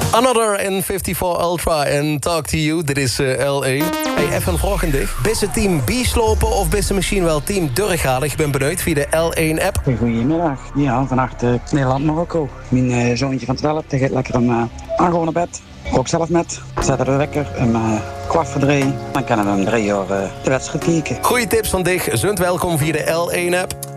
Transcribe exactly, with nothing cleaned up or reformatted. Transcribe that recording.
Another in vijfenvijftig Ultra en Talk to You. Dit is uh, L A. Hey, even een vraag aan dich. Bist het team B-slopen of bist het misschien wel team Durgalig? Ik ben benieuwd via de L één app. Goedemiddag. Ja, vannacht uh, Nederland-Marokko. Mijn uh, zoontje van twaalf die gaat lekker om uh, aan gewoon naar bed. Ook zelf met. Zetten we de wekker om uh, kwart voor drie. Dan kunnen we om drie uur uh, de wedstrijd kijken. Goeie tips van dich. Zunt welkom via de L één app.